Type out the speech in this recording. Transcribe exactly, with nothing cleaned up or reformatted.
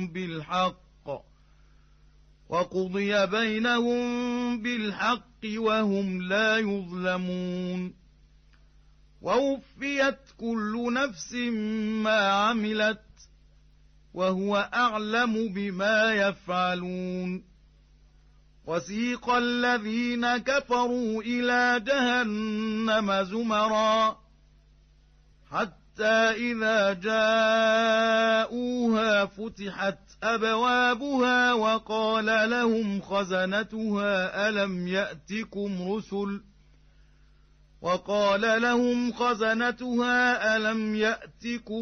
بالحق وقضي بينهم بالحق وهم لا يظلمون ووفيت كل نفس ما عملت وهو أعلم بما يفعلون وسيق الذين كفروا إلى جهنم زمرا حتى إذا جاءوها فتحت أبوابها وقال لهم خزنتها ألم يأتكم رسل وقال لهم خزنتها ألم يأتكم